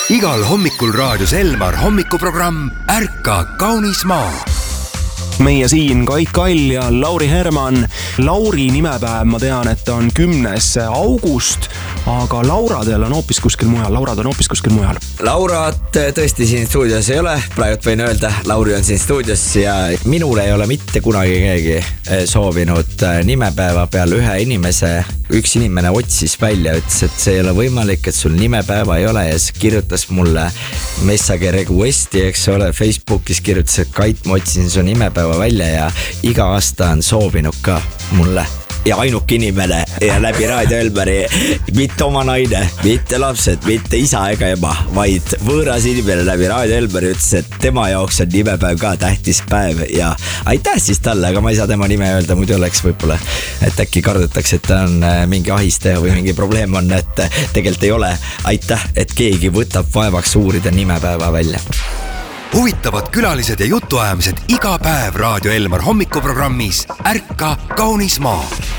Igal hommikul raadios Elmar hommikuprogramm Ärka kaunis maa. Meie siin Kait Kall ja Lauri Herman. Lauri nimepäev, ma tean, et on 10. august, aga Lauradel on hoopis kuskil mujal. Laurad on hoopis kuskil mujal. Laurat tõesti siin stuudios ei ole. Praegu võin öelda, Lauri on siin stuudios ja minul ei ole mitte kunagi keegi soovinud nimepäeva peal ühe inimese. Üks inimene otsis välja, ütles, et see ei ole võimalik, et sul nimepäeva ei ole ja kirjutas mulle message requesti, eks ole, Facebookis kirjutas, et Kait, ma otsin su nimepäeva välja ja iga aasta on soovinud ka mulle ja ainuke inimene ja läbi Raadio Elmari mitte oma naine, mitte lapsed, mitte isa ega ema, vaid võõras inimene läbi Raadio Elmari ütles, et tema jaoks on nimepäev ka tähtis päev ja aitäh siis talle, aga ma ei saa tema nime öelda, muidu oleks võib-olla, et äkki kardetakse, et ta on mingi ahistaja või mingi probleem on, et tegelikult ei ole. Aitäh, et keegi võtab vaevaks uurida nimepäeva välja. Huvitavad külalised ja jutuajamised iga päev Raadio Elmar hommikuprogrammis Ärka kaunis maa.